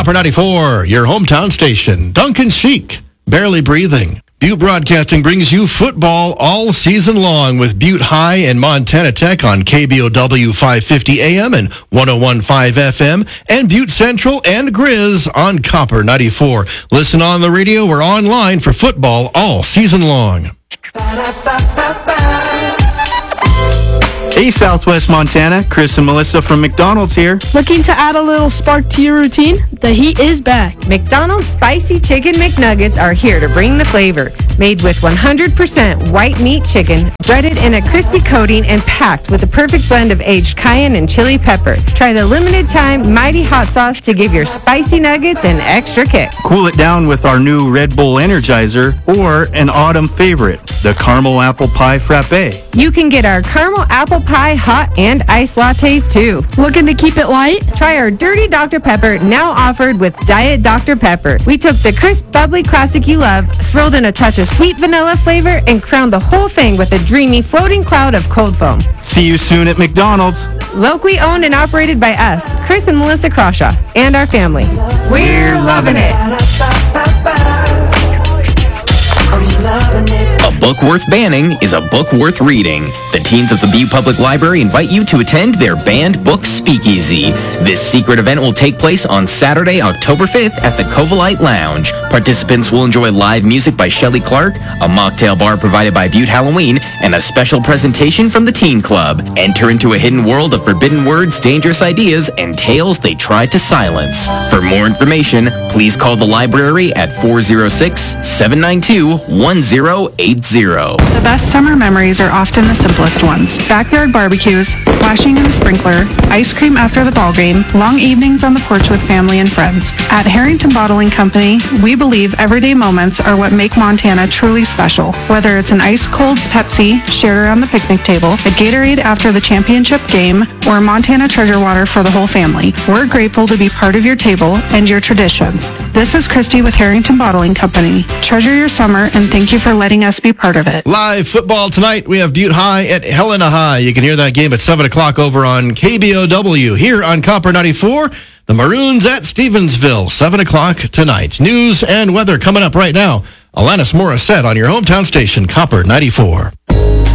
Copper 94, your hometown station. Duncan Sheik, barely breathing. Butte Broadcasting brings you football all season long with Butte High and Montana Tech on KBOW 550 AM and 101.5 FM, and Butte Central and Grizz on Copper 94. Listen on the radio or online for football all season long. Hey, Southwest Montana. Chris and Melissa from McDonald's here. Looking to add a little spark to your routine? The heat is back. McDonald's Spicy Chicken McNuggets are here to bring the flavor. Made with 100% white meat chicken, breaded in a crispy coating and packed with a perfect blend of aged cayenne and chili pepper. Try the limited time Mighty Hot Sauce to give your spicy nuggets an extra kick. Cool it down with our new Red Bull Energizer or an autumn favorite, the Caramel Apple Pie Frappe. You can get our caramel apple pie hot and iced lattes too. Looking to keep it light? Try our Dirty Dr. Pepper, now offered with Diet Dr. Pepper. We took the crisp, bubbly classic you love, swirled in a touch of sweet vanilla flavor, and crowned the whole thing with a dreamy floating cloud of cold foam. See you soon at McDonald's. Locally owned and operated by us, Chris and Melissa Crawshaw, and our family. We're loving it. A book worth banning is a book worth reading. The teens of the Butte Public Library invite you to attend their banned book speakeasy. This secret event will take place on Saturday, October 5th at the Covalite Lounge. Participants will enjoy live music by Shelley Clark, a mocktail bar provided by Butte Halloween, and a special presentation from the Teen Club. Enter into a hidden world of forbidden words, dangerous ideas, and tales they tried to silence. For more information, please call the library at 406-792-1080. The best summer memories are often the simplest ones. Backyard barbecues, splashing in the sprinkler, ice cream after the ball game, long evenings on the porch with family and friends. At Harrington Bottling Company, we believe everyday moments are what make Montana truly special. Whether it's an ice-cold Pepsi shared around the picnic table, a Gatorade after the championship game, or Montana Treasure Water for the whole family, we're grateful to be part of your table and your traditions. This is Christy with Harrington Bottling Company. Treasure your summer and thank you for letting us be part of it. Live football tonight. We have Butte High at Helena High. You can hear that game at 7 o'clock over on KBOW. Here on Copper 94, the Maroons at Stevensville, 7 o'clock tonight. News and weather coming up right now. Alanis Morissette on your hometown station, Copper 94.